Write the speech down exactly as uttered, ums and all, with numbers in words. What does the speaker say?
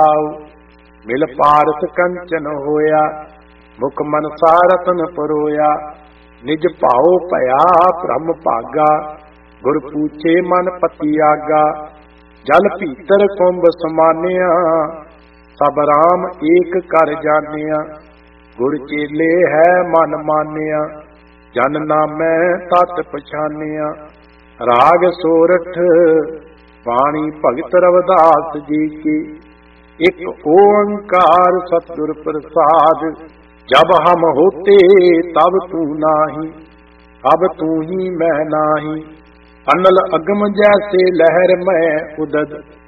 मिल पारस कंचन होया, मुख मनसा रतन परोया। निज भाओ भया ब्रह्म भागा, गुर पूछे मन पति आगा। जल भीतर कुंभ समानिया, सब राम एक कर जानिया। गुर चेले है मन मानिया, जन नामै तत पछानिया। राग सोरठ बाणी भगत रविदास जी की, एक ओंकार सतगुर प्रसाद। जब हम होते तब तू नाही, अब तू ही मैं नाही। अनल अगम जैसे लहर में उदद,